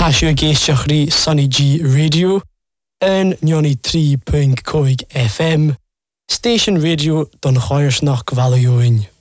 Hasio géisteachrí Sunny G Radio en 93.5 FM Station Radio don Choirsnach Gvalioin.